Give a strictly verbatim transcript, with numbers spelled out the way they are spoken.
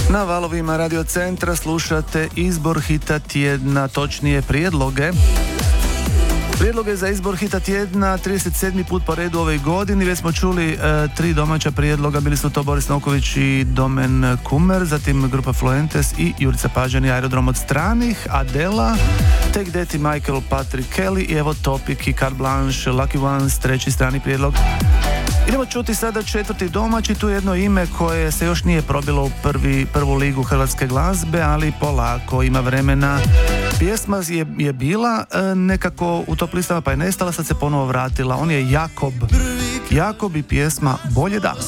Na valovima Radio Centra slušate izbor hita tjedna, točnije prijedloge. Prijedloge za izbor hita tjedna trideset sedmi put po redu ove godini. Već smo čuli e, tri domaća prijedloga, bili su to Boris Novković i Domen Kumer, zatim grupa Fluentes i Jurica Pažan i Aerodrom od stranih, Adela, Take That i Michael Patrick Kelly i evo Topic i Carte Blanche, Lucky Ones, treći strani prijedlog. Idemo čuti sada četvrti domaći, tu je jedno ime koje se još nije probilo u prvi, prvu ligu hrvatske glazbe, ali polako, ima vremena. Pjesma je, je bila e, nekako u top listama pa je nestala, sad se ponovo vratila. On je Jakob. Jakob i pjesma Bolje danas.